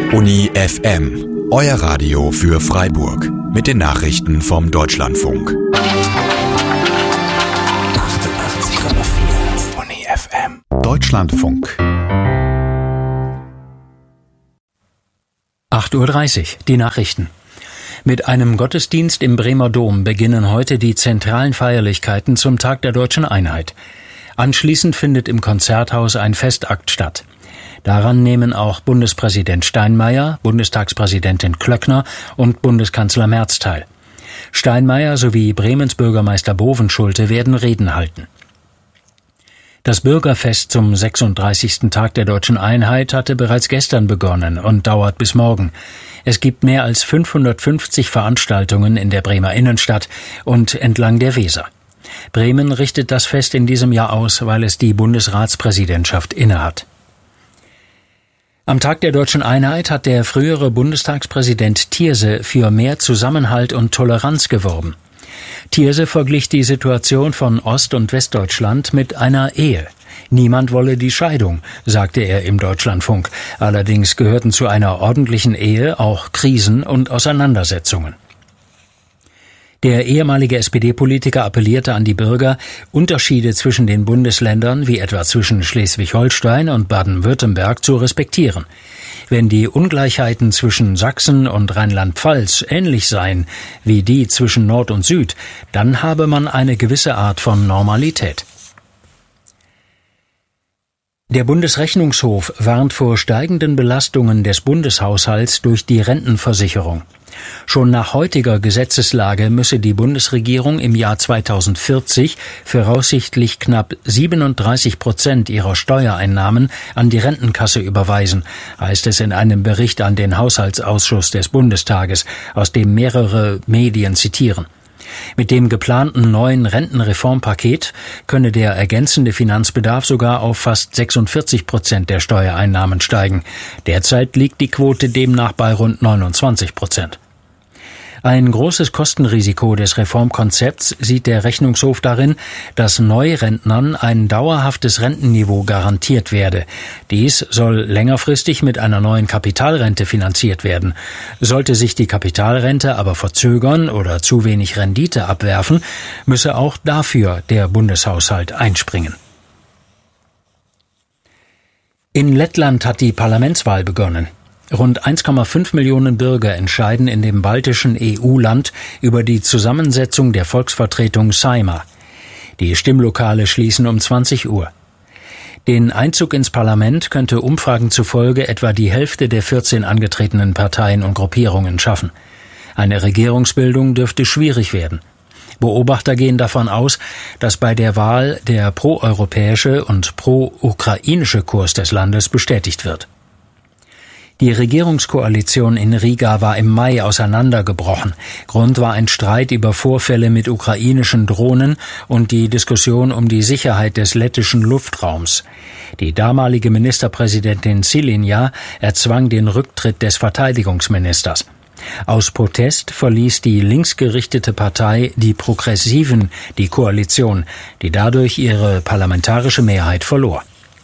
Uni FM, euer Radio für Freiburg mit den Nachrichten vom Deutschlandfunk. 88,4 Uni FM. Deutschlandfunk. 8:30 Uhr, die Nachrichten. Mit einem Gottesdienst im Bremer Dom beginnen heute die zentralen Feierlichkeiten zum Tag der Deutschen Einheit. Anschließend findet im Konzerthaus ein Festakt statt. Daran nehmen auch Bundespräsident Steinmeier, Bundestagspräsidentin Klöckner und Bundeskanzler Merz teil. Steinmeier sowie Bremens Bürgermeister Bovenschulte werden Reden halten. Das Bürgerfest zum 36. Tag der Deutschen Einheit hatte bereits gestern begonnen und dauert bis morgen. Es gibt mehr als 550 Veranstaltungen in der Bremer Innenstadt und entlang der Weser. Bremen richtet das Fest in diesem Jahr aus, weil es die Bundesratspräsidentschaft innehat. Am Tag der Deutschen Einheit hat der frühere Bundestagspräsident Thierse für mehr Zusammenhalt und Toleranz geworben. Thierse verglich die Situation von Ost- und Westdeutschland mit einer Ehe. Niemand wolle die Scheidung, sagte er im Deutschlandfunk. Allerdings gehörten zu einer ordentlichen Ehe auch Krisen und Auseinandersetzungen. Der ehemalige SPD-Politiker appellierte an die Bürger, Unterschiede zwischen den Bundesländern, wie etwa zwischen Schleswig-Holstein und Baden-Württemberg, zu respektieren. Wenn die Ungleichheiten zwischen Sachsen und Rheinland-Pfalz ähnlich seien wie die zwischen Nord und Süd, dann habe man eine gewisse Art von Normalität. Der Bundesrechnungshof warnt vor steigenden Belastungen des Bundeshaushalts durch die Rentenversicherung. Schon nach heutiger Gesetzeslage müsse die Bundesregierung im Jahr 2040 voraussichtlich knapp 37% ihrer Steuereinnahmen an die Rentenkasse überweisen, heißt es in einem Bericht an den Haushaltsausschuss des Bundestages, aus dem mehrere Medien zitieren. Mit dem geplanten neuen Rentenreformpaket könne der ergänzende Finanzbedarf sogar auf fast 46% der Steuereinnahmen steigen. Derzeit liegt die Quote demnach bei rund 29%. Ein großes Kostenrisiko des Reformkonzepts sieht der Rechnungshof darin, dass Neurentnern ein dauerhaftes Rentenniveau garantiert werde. Dies soll längerfristig mit einer neuen Kapitalrente finanziert werden. Sollte sich die Kapitalrente aber verzögern oder zu wenig Rendite abwerfen, müsse auch dafür der Bundeshaushalt einspringen. In Lettland hat die Parlamentswahl begonnen. Rund 1,5 Millionen Bürger entscheiden in dem baltischen EU-Land über die Zusammensetzung der Volksvertretung Saeima. Die Stimmlokale schließen um 20 Uhr. Den Einzug ins Parlament könnte Umfragen zufolge etwa die Hälfte der 14 angetretenen Parteien und Gruppierungen schaffen. Eine Regierungsbildung dürfte schwierig werden. Beobachter gehen davon aus, dass bei der Wahl der proeuropäische und pro-ukrainische Kurs des Landes bestätigt wird. Die Regierungskoalition in Riga war im Mai auseinandergebrochen. Grund war ein Streit über Vorfälle mit ukrainischen Drohnen und die Diskussion um die Sicherheit des lettischen Luftraums. Die damalige Ministerpräsidentin Šilinja erzwang den Rücktritt des Verteidigungsministers. Aus Protest verließ die linksgerichtete Partei Die Progressiven die Koalition, die dadurch ihre parlamentarische Mehrheit verlor.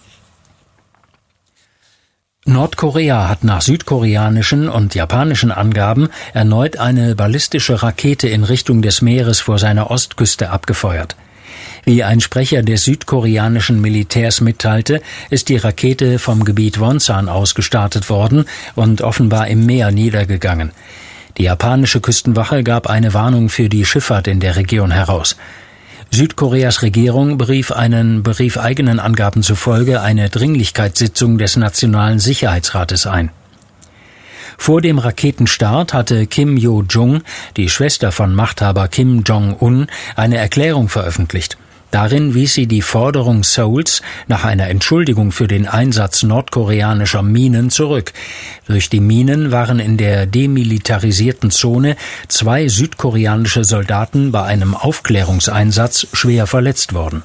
Nordkorea hat nach südkoreanischen und japanischen Angaben erneut eine ballistische Rakete in Richtung des Meeres vor seiner Ostküste abgefeuert. Wie ein Sprecher des südkoreanischen Militärs mitteilte, ist die Rakete vom Gebiet Wonsan aus gestartet worden und offenbar im Meer niedergegangen. Die japanische Küstenwache gab eine Warnung für die Schifffahrt in der Region heraus. Südkoreas Regierung berief eigenen Angaben zufolge eine Dringlichkeitssitzung des Nationalen Sicherheitsrates ein. Vor dem Raketenstart hatte Kim Yo-jong, die Schwester von Machthaber Kim Jong-un, eine Erklärung veröffentlicht. Darin wies sie die Forderung Seouls nach einer Entschuldigung für den Einsatz nordkoreanischer Minen zurück. Durch die Minen waren in der demilitarisierten Zone 2 südkoreanische Soldaten bei einem Aufklärungseinsatz schwer verletzt worden.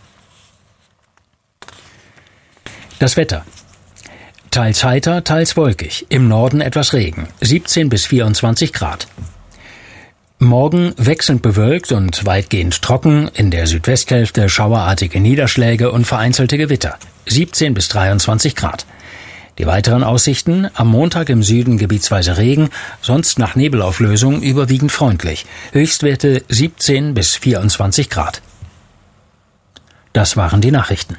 Das Wetter. Teils heiter, teils wolkig. Im Norden etwas Regen. 17 bis 24 Grad. Morgen wechselnd bewölkt und weitgehend trocken, in der Südwesthälfte schauerartige Niederschläge und vereinzelte Gewitter. 17 bis 23 Grad. Die weiteren Aussichten: am Montag im Süden gebietsweise Regen, sonst nach Nebelauflösung überwiegend freundlich. Höchstwerte 17 bis 24 Grad. Das waren die Nachrichten.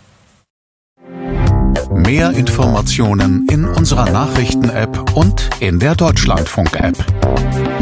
Mehr Informationen in unserer Nachrichten-App und in der Deutschlandfunk-App.